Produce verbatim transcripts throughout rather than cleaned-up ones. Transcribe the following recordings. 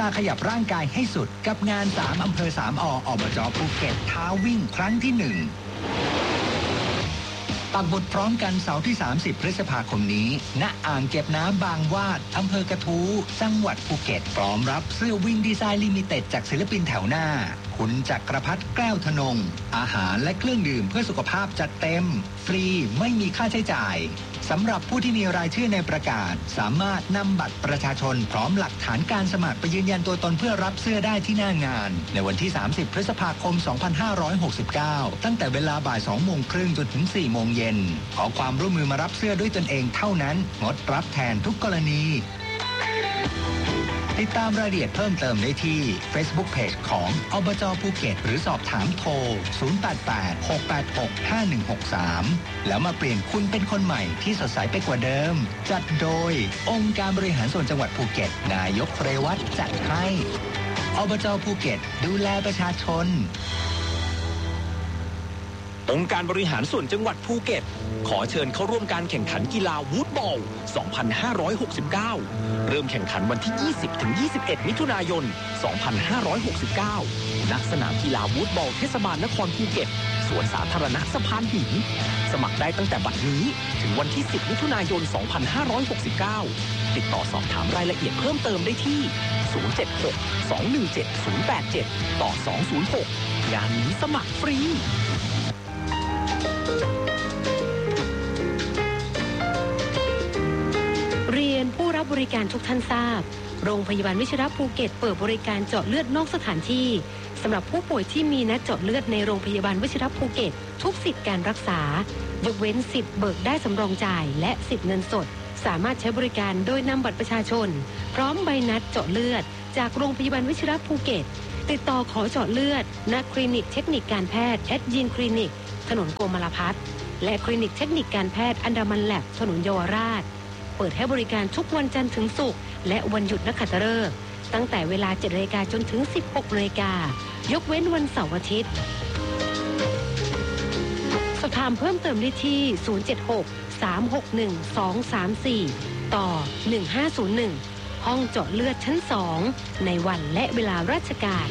าขยับร่างกายให้สุดกับงานสามอำเภอสามออบจภูเก็ตท้าวิ่งครั้งที่หนึ่งปักหมุดพร้อมกันเสาร์ที่สามสิบพฤษภาคมนี้ณอ่างเก็บน้ำบางวาดอำเภอกระทู้จังหวัดภูเก็ตพร้อมรับเสื้อวิ่งดีไซน์ลิมิเต็ดจากศิลปินแถวหน้าคุณจักรพัฒน์แก้วธนงอาหารและเครื่องดื่มเพื่อสุขภาพจัดเต็มฟรีไม่มีค่าใช้จ่ายสำหรับผู้ที่มีรายชื่อในประกาศสามารถนำบัตรประชาชนพร้อมหลักฐานการสมัครไปยืนยันตัวตนเพื่อรับเสื้อได้ที่หน้างานในวันที่สามสิบพฤษภาคมสองพันห้าร้อยหกสิบเก้าตั้งแต่เวลาบ่ายสองโมงครึ่งจนถึงสี่โมงเย็นขอความร่วมมือมารับเสื้อด้วยตนเองเท่านั้นงดรับแทนทุกกรณีติดตามรายละเอียดเพิ่มเติมได้ที่ Facebook Page ของอบจภูเก็ตหรือสอบถามโทรศูนย์ แปด แปด หก แปด หก ห้า หนึ่ง หก สามแล้วมาเปลี่ยนคุณเป็นคนใหม่ที่สดใสไปกว่าเดิมจัดโดยองค์การบริหารส่วนจังหวัดภูเก็ตนายกเรวัตจัดให้อบจภูเก็ตดูแลประชาชนองค์การบริหารส่วนจังหวัดภูเก็ตขอเชิญเข้าร่วมการแข่งขันกีฬาวูดบอล สองพันห้าร้อยหกสิบเก้า เริ่มแข่งขันวันที่ ยี่สิบถึงยี่สิบเอ็ด มิถุนายน สองพันห้าร้อยหกสิบเก้า ณ สนามกีฬาวูดบอลเทศบาลนครภูเก็ตสวนสาธารณะสะพานหินสมัครได้ตั้งแต่บัดนี้ถึงวันที่ สิบ มิถุนายน สองพันห้าร้อยหกสิบเก้า ติดต่อสอบถามรายละเอียดเพิ่มเติมได้ที่ ศูนย์ เจ็ด หก สอง หนึ่ง เจ็ด ศูนย์ แปด เจ็ด ต่อ สอง ศูนย์ หก งานนี้สมัครฟรีเรียนผู้รับบริการทุกท่านทราบโรงพยาบาลวชิรภูเก็ตเปิดบริการเจาะเลือดนอกสถานที่สำหรับผู้ป่วยที่มีนัดเจาะเลือดในโรงพยาบาลวชิรภูเก็ตทุกสิทธิการรักษายกเว้นสิทธิ์เบิกได้สำรองจ่ายและสิทธิ์เงินสดสามารถใช้บริการโดยนำบัตรประชาชนพร้อมใบนัดเจาะเลือดจากโรงพยาบาลวชิรภูเก็ตติดต่อขอเจาะเลือดณคลินิกเทคนิคการแพทย์แอดยินคลินิกถนนโกมลพัฒน์และคลินิกเทคนิคการแพทย์อันดามันแลบถนนเยาวราชเปิดให้บริการทุกวันจันทร์ถึงศุกร์และวันหยุดนักขัตฤกษ์ตั้งแต่เวลา เจ็ดนาฬิกา จนถึง สิบหกนาฬิกายกเว้นวันเสาร์อาทิตย์สอบถามเพิ่มเติมได้ที่ ศูนย์ เจ็ด หก สาม หก หนึ่ง สอง สาม สี่ ต่อ หนึ่ง ห้า ศูนย์ หนึ่ง ห้องเจาะเลือดชั้น สอง ในวันและเวลาราชการ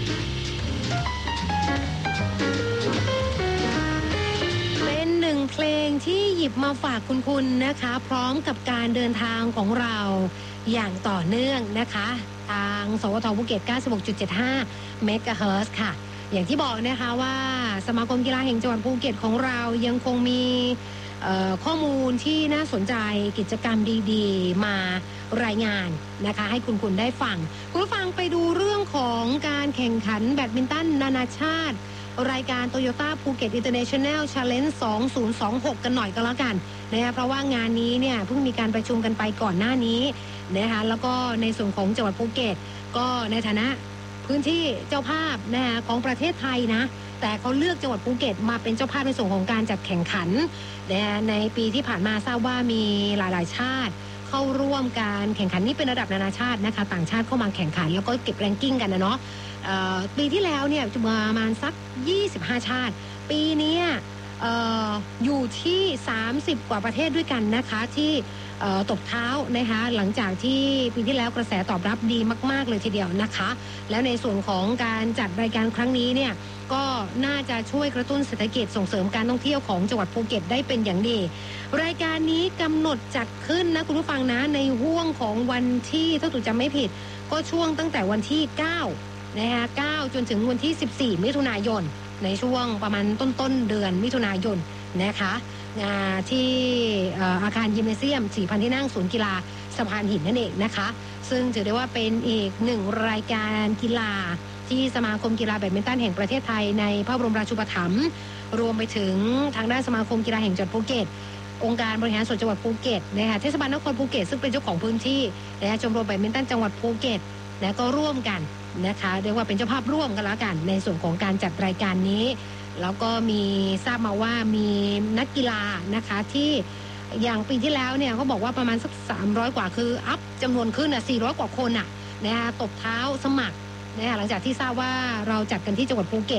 เพลงที่หยิบมาฝากคุณคุณนะคะพร้อมกับการเดินทางของเราอย่างต่อเนื่องนะคะทางสวทภูเก็ต เก้าสิบหกจุดเจ็ดห้า เมกะเฮิรตซ์ค่ะอย่างที่บอกนะคะว่าสมาคมกีฬาแห่งจังหวัดภูเก็ตของเรายังคงมีข้อมูลที่น่าสนใจกิจกรรมดีๆมารายงานนะคะให้คุณคุณได้ฟังคุณผู้ฟังไปดูเรื่องของการแข่งขันแบดมินตันนานาชาติรายการ Toyota Phuket International Challenge สองพันยี่สิบหกกันหน่อยก็แล้วกันนะคะเพราะว่างานนี้เนี่ยเพิ่งมีการประชุมกันไปก่อนหน้านี้นะคะแล้วก็ในส่วนของจังหวัดภูเก็ตก็ในฐานะพื้นที่เจ้าภาพนะคะของประเทศไทยนะแต่เขาเลือกจังหวัดภูเก็ตมาเป็นเจ้าภาพในส่วนของการจัดแข่งขันนะคะในปีที่ผ่านมาทราบว่ามีหลายๆชาติเข้าร่วมการแข่งขันนี่เป็นระดับนานาชาตินะคะต่างชาติเข้ามาแข่งขันแล้วก็เก็บแรงกิ้งกันนะเนาะปีที่แล้วเนี่ยประมาณสักยี่สิบห้าชาติปีนี้อออยู่ที่สามสิบกว่าประเทศด้วยกันนะคะที่ตบเท้านะคะหลังจากที่ปีที่แล้วกระแสตอบรับดีมากๆเลยทีเดียวนะคะแล้วในส่วนของการจัดรายการครั้งนี้เนี่ยก็น่าจะช่วยกระตุ้นเศรษฐกิจส่งเสริมการท่องเที่ยวของจังหวัดภูเก็ตได้เป็นอย่างดีรายการนี้กำหนดจัดขึ้นนะคุณผู้ฟังนะในห้วงของวันที่ถ้าถูกจำไม่ผิดก็ช่วงตั้งแต่วันที่เก้านะคะเก้าจนถึงวันที่สิบสี่มิถุนายนในช่วงประมาณต้นๆเดือนมิถุนายนนะคะที่อาคารยิมเนเซียม สี่พัน ที่นั่งศูนย์กีฬาสะพานหินนั่นเองนะคะซึ่งถือได้ว่าเป็นอีกหนึ่งรายการกีฬาที่สมาคมกีฬาแบดมินตันแห่งประเทศไทยในพระบรมราชูปถัมภ์รวมไปถึงทางด้านสมาคมกีฬาแห่งจังหวัดภูเก็ตองค์การบริหารส่วนจังหวัดภูเก็ตนะคะเทศบาลนครภูเก็ตซึ่งเป็นเจ้าของพื้นที่และชมรมแบดมินตันจังหวัดภูเก็ตและก็ร่วมกันนะคะเรียกว่าเป็นเจ้าภาพร่วมกันแล้วกันในส่วนของการจัดรายการนี้แล้วก็มีทราบมาว่ามีนักกีฬานะคะที่อย่างปีที่แล้วเนี่ยเขาบอกว่าประมาณสักสามร้อยกว่าคืออัพจำนวนขึ้นอ่ะสี่ร้อยกว่าคนอ่ะนะคะตบเท้าสมัครนะคะหลังจากที่ทราบว่าเราจัดกันที่จังหวัดภูเก็ต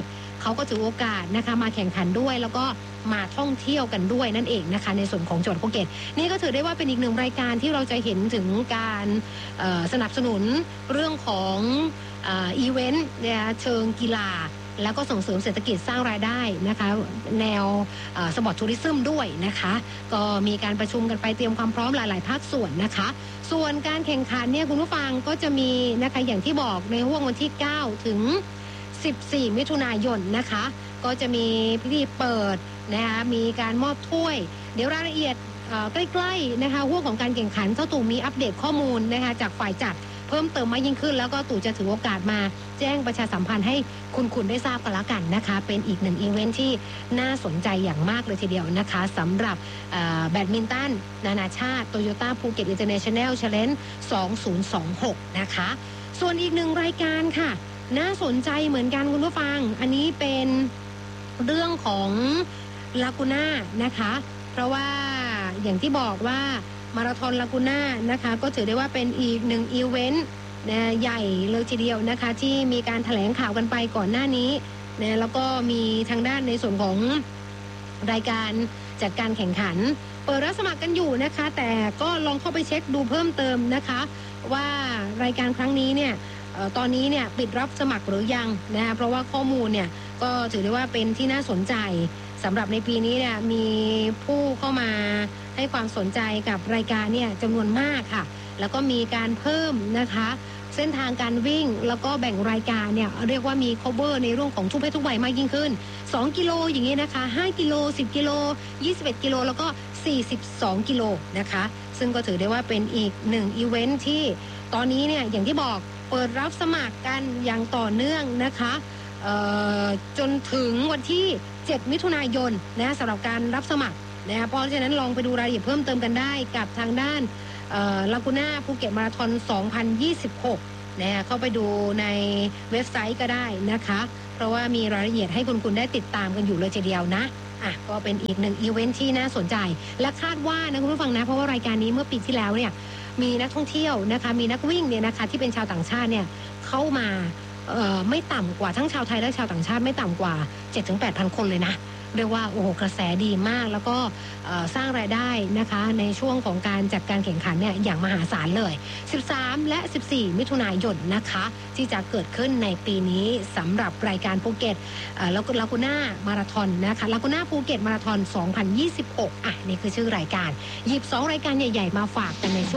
เขาก็ถือโอกาสนะคะมาแข่งขันด้วยแล้วก็มาท่องเที่ยวกันด้วยนั่นเองนะคะในส่วนของจังหวัดภูเก็ตนี่ก็ถือได้ว่าเป็นอีกหนึ่งรายการที่เราจะเห็นถึงการสนับสนุนเรื่องของอีเวนต์เชิงกีฬาแล้วก็ส่งเสริมเศรษฐกิจสร้างรายได้นะคะแนวสปอร์ตทัวริซึมด้วยนะคะก็มีการประชุมกันไปเตรียมความพร้อมหลายๆภาคส่วนนะคะส่วนการแข่งขันเนี่ยคุณผู้ฟังก็จะมีนะคะอย่างที่บอกในห่วงวันที่เก้าถึงสิบสี่มิถุนายนนะคะก็จะมีพิธีเปิดนะคะมีการมอบถ้วยเดี๋ยวรายละเอียดใกล้ๆนะคะห่วงของการแข่งขันเจ้าตู่มีอัปเดตข้อมูลนะคะจากฝ่ายจัดเพิ่มเติมมากยิ่งขึ้นแล้วก็ตู่จะถือโอกาสมาแจ้งประชาสัมพันธ์ให้คุณคุณได้ทราบกันละกันนะคะเป็นอีกหนึ่งอีเวนท์ที่น่าสนใจอย่างมากเลยทีเดียวนะคะสำหรับแบดมินตันนานาชาติโตโยต้าภูเก็ตอินเตอร์เนชั่นแนลแชลเลนจ์สองพันยี่สิบหกนะคะส่วนอีกหนึ่งรายการค่ะน่าสนใจเหมือนกันคุณผู้ฟังอันนี้เป็นเรื่องของลากูน่านะคะเพราะว่าอย่างที่บอกว่ามาราธอนลากูน่านะคะก็ถือได้ว่าเป็นอีกหนึ่งอีเวนต์นะใหญ่เลยทีเดียวนะคะที่มีการแถลงข่าวกันไปก่อนหน้านี้นะแล้วก็มีทางด้านในส่วนของรายการจัดการแข่งขันเปิดรับสมัครกันอยู่นะคะแต่ก็ลองเข้าไปเช็คดูเพิ่มเติมนะคะว่ารายการครั้งนี้เนี่ยตอนนี้เนี่ยปิดรับสมัครหรือยังนะคะเพราะว่าข้อมูลเนี่ยก็ถือได้ว่าเป็นที่น่าสนใจสำหรับในปีนี้เนี่ยมีผู้เข้ามาให้ความสนใจกับรายการเนี่ยจำนวนมากค่ะแล้วก็มีการเพิ่มนะคะเส้นทางการวิ่งแล้วก็แบ่งรายการเนี่ยเรียกว่ามี cover ในเรื่องของทุกเพศทุกวัยมากยิ่งขึ้นสองกิโลอย่างนี้นะคะห้ากิโลสิบกิโลยี่สิบเอ็ดกิโลแล้วก็สี่สิบสองกิโลนะคะซึ่งก็ถือได้ว่าเป็นอีกหนึ่งอีเวนท์ที่ตอนนี้เนี่ยอย่างที่บอกเปิดรับสมัครกันอย่างต่อเนื่องนะคะจนถึงวันที่เจ็ดมิถุนายนนะสำหรับการรับสมัครนะเพราะฉะนั้นลองไปดูรายละเอียดเพิ่มเติมกันได้กับทางด้านลากูน่าภูเก็ตมาราธอนสองพันยี่สิบหกนะเข้าไปดูในเว็บไซต์ก็ได้นะคะเพราะว่ามีรายละเอียดให้คุณคุณได้ติดตามกันอยู่เลยทีเดียวนะอ่ะก็เป็นอีกหนึ่งอีเวนท์ที่น่าสนใจและคาดว่านะคุณผู้ฟังนะเพราะว่ารายการนี้เมื่อปีที่แล้วเนี่ยมีนักท่องเที่ยวนะคะมีนักวิ่งเนี่ยนะคะที่เป็นชาวต่างชาติเนี่ยเข้ามาไม่ต่ำกว่าทั้งชาวไทยและชาวต่างชาติไม่ต่ำกว่า เจ็ดถึงแปดพัน คนเลยนะเรียกว่าโอ้โหกระแสดีมากแล้วก็สร้างรายได้นะคะในช่วงของการจัดการแข่งขันเนี่ยอย่างมหาศาลเลยสิบสามและสิบสี่มิถุนายนนะคะที่จะเกิดขึ้นในปีนี้สำหรับรายการภูเก็ตแล้วก็ลากูน่ามาราธอนนะคะลากูน่าภูเก็ตมาราธอนสองพันยี่สิบหกอ่ะนี่คือชื่อรายการหยิบสองรายการใหญ่ๆมาฝากกันใน